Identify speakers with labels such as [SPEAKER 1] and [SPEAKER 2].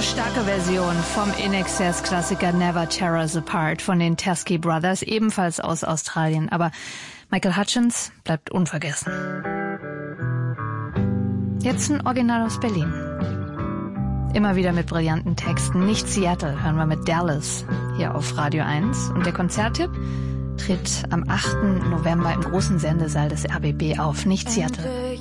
[SPEAKER 1] starke Version vom In-Excess-Klassiker Never Tear Us Apart von den Teskey Brothers, ebenfalls aus Australien. Aber Michael Hutchence bleibt unvergessen. Jetzt ein Original aus Berlin. Immer wieder mit brillanten Texten. Nicht Seattle hören wir mit Dallas hier auf Radio 1. Und der Konzerttipp tritt am 8. November im großen Sendesaal des RBB auf. Nicht Seattle.